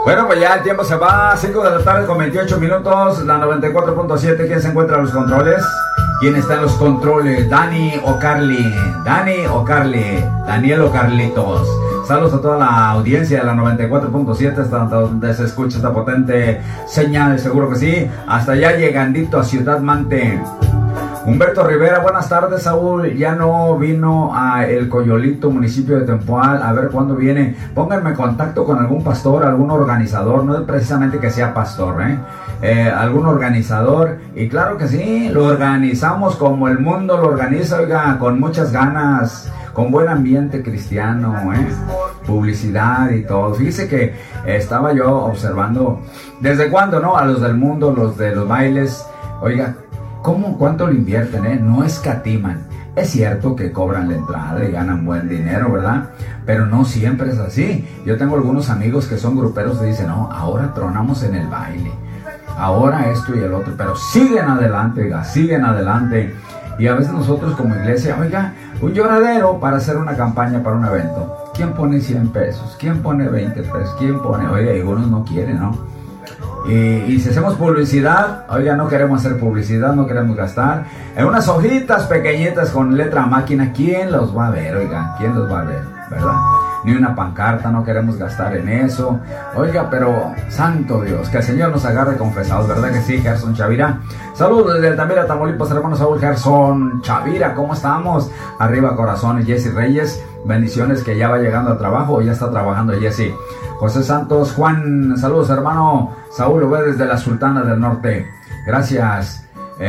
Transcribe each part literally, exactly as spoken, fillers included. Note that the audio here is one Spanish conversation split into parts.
Bueno, pues ya el tiempo se va, cinco de la tarde con veintiocho minutos, la noventa y cuatro punto siete. ¿Quién se encuentra en los controles? ¿Quién está en los controles? Dani o Carly, Dani o Carly, Daniel o Carlitos. Saludos a toda la audiencia de la noventa y cuatro punto siete, hasta donde se escucha esta potente señal, seguro que sí. Hasta allá llegandito a Ciudad Mante. Humberto Rivera, buenas tardes, Saúl. Ya no vino a El Coyolito, municipio de Tempoal. A ver cuándo viene. Pónganme en contacto con algún pastor, algún organizador. No es precisamente que sea pastor, ¿eh? Eh, algún organizador. Y claro que sí, lo organizamos como el mundo lo organiza, oiga, con muchas ganas, con buen ambiente cristiano, ¿eh? Publicidad y todo. Fíjese que eh, estaba yo observando, ¿desde cuándo, no? A los del mundo, los de los bailes, oiga, ¿cómo, cuánto lo invierten, eh? No escatiman. Es cierto que cobran la entrada y ganan buen dinero, ¿verdad? Pero no siempre es así. Yo tengo algunos amigos que son gruperos y dicen, no, ahora tronamos en el baile, ahora esto y el otro, pero siguen adelante, oiga, siguen adelante. Y a veces nosotros como iglesia, oiga, un lloradero para hacer una campaña para un evento. ¿Quién pone cien pesos? ¿Quién pone veinte pesos? ¿Quién pone? Oiga, y algunos no quieren, ¿no? Y, y si hacemos publicidad, oiga, no queremos hacer publicidad, no queremos gastar. En unas hojitas pequeñitas con letra máquina, ¿quién los va a ver, oiga? ¿Quién los va a ver, verdad? Ni una pancarta, no queremos gastar en eso. Oiga, pero santo Dios, que el Señor nos agarre confesados, ¿verdad que sí, Gerson Chavira? Saludos desde Altamira, Tamaulipas, hermano Saúl. Gerson Chavira, ¿cómo estamos? Arriba corazones. Jessy Reyes, bendiciones, que ya va llegando al trabajo, o ya está trabajando Jessy. José Santos, Juan, saludos hermano Saúl, lo ve desde la Sultana del Norte. Gracias,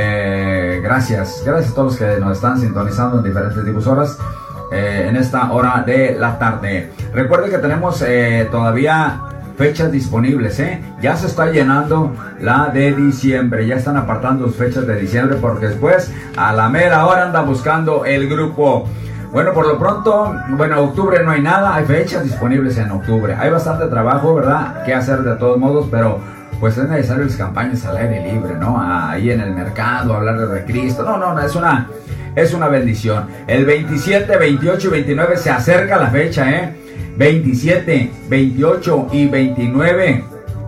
eh, gracias, gracias a todos los que nos están sintonizando en diferentes difusoras eh, en esta hora de la tarde. Recuerde que tenemos eh, todavía fechas disponibles, ¿eh? Ya se está llenando la de diciembre, ya están apartando fechas de diciembre, porque después a la mera hora anda buscando el grupo. Bueno, por lo pronto, bueno, octubre no hay nada, hay fechas disponibles en octubre. Hay bastante trabajo, ¿verdad?, que hacer de todos modos, pero pues es necesario las campañas al aire libre, ¿no? Ahí en el mercado, hablar de Cristo. No, no, no, es una, es una bendición. El veintisiete, veintiocho y veintinueve se acerca la fecha, ¿eh? veintisiete, veintiocho y veintinueve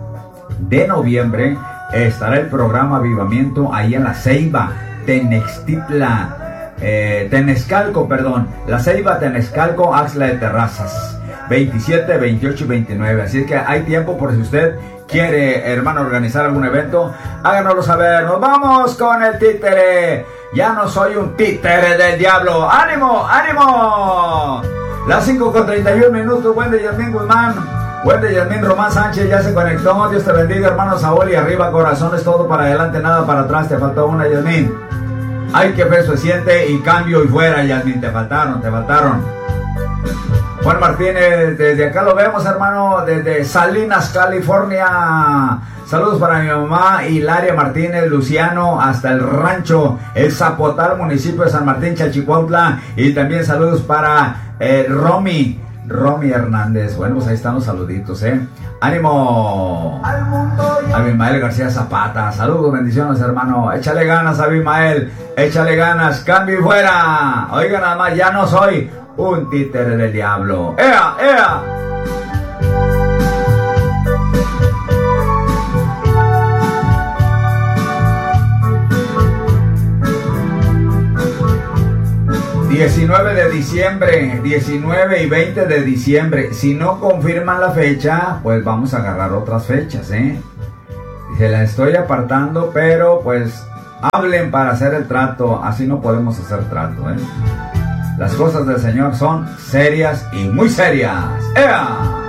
de noviembre estará el programa Avivamiento ahí en La Ceiba, Tenextitla. Eh, Tenescalco, perdón, La Ceiba, Tenescalco, Axla de Terrazas, veintisiete, veintiocho y veintinueve. Así que hay tiempo por si usted quiere, hermano, organizar algún evento, háganoslo saber. Nos vamos con el títere. Ya no soy un títere del diablo. ¡Ánimo, ánimo! Las cinco con treinta y uno minutos. Buen de Yasmín Guzmán, buen de Yasmín Román Sánchez, ya se conectó. Dios te bendiga, hermano Saúl, y arriba corazones, todo para adelante, nada para atrás. Te faltó una, Yasmín. Ay, qué feo se siente, y cambio y fuera, Yasmín, te faltaron, te faltaron. Juan Martínez, desde acá lo vemos, hermano, desde Salinas, California. Saludos para mi mamá Hilaria Martínez Luciano, hasta el rancho El Zapotal, municipio de San Martín, Chalchicuautla. Y también saludos para eh, Romy, Romy Hernández. Bueno, pues ahí están los saluditos, ¿eh? ¡Ánimo! Abimael García Zapata, saludos, bendiciones, hermano. Échale ganas, Abimael, échale ganas, cambio y fuera. Oiga, nada más, ya no soy un títere del diablo. ¡Ea, ea! diecinueve de diciembre, diecinueve y veinte de diciembre. Si no confirman la fecha, pues vamos a agarrar otras fechas, ¿eh? Se la estoy apartando, pero pues hablen para hacer el trato. Así no podemos hacer trato, ¿eh? Las cosas del Señor son serias y muy serias. ¡Ea!